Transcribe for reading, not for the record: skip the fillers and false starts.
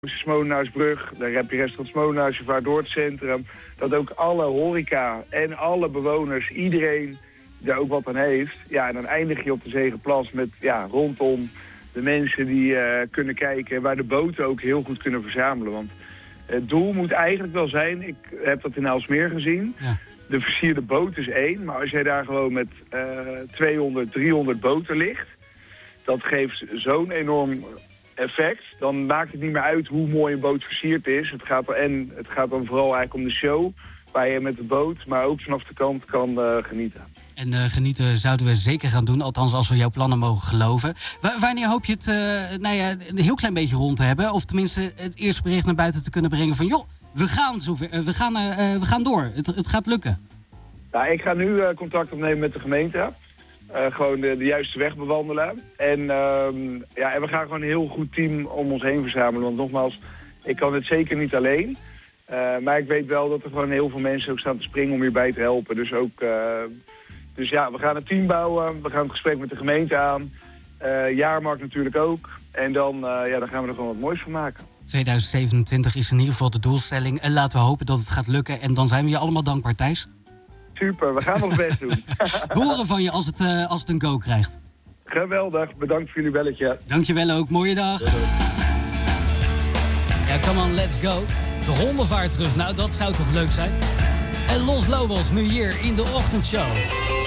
Smolenaarsbrug, daar heb je restaurant Smolenaars, je vaart door het centrum. Dat ook alle horeca en alle bewoners, iedereen daar ook wat aan heeft. Ja, en dan eindig je op de Zegenplas met rondom de mensen die kunnen kijken, waar de boten ook heel goed kunnen verzamelen. Want het doel moet eigenlijk wel zijn, ik heb dat in Aalsmeer gezien, de versierde boot is 1, maar als jij daar gewoon met 200, 300 boten ligt, dat geeft zo'n enorm effect. Dan maakt het niet meer uit hoe mooi een boot versierd is. Het gaat dan vooral eigenlijk om de show, waar je met de boot, maar ook vanaf de kant kan genieten. En genieten zouden we zeker gaan doen, althans als we jouw plannen mogen geloven. Wanneer hoop je het een heel klein beetje rond te hebben? Of tenminste het eerste bericht naar buiten te kunnen brengen van joh, we gaan zover, we gaan door, het gaat lukken. Nou, ik ga nu contact opnemen met de gemeente. Gewoon de juiste weg bewandelen. En we gaan gewoon een heel goed team om ons heen verzamelen. Want nogmaals, ik kan het zeker niet alleen. Maar ik weet wel dat er gewoon heel veel mensen ook staan te springen om hierbij te helpen. Dus we gaan een team bouwen. We gaan het gesprek met de gemeente aan. Jaarmarkt natuurlijk ook. En dan gaan we er gewoon wat moois van maken. 2027 is in ieder geval de doelstelling. En laten we hopen dat het gaat lukken. En dan zijn we je allemaal dankbaar, Thijs. Super, we gaan ons best doen. We horen van je als het een go krijgt. Geweldig, bedankt voor jullie belletje. Dankjewel ook, mooie dag. Ja, come on, let's go. De hondenvaart terug, nou dat zou toch leuk zijn? En Los Lobos nu hier in de ochtendshow.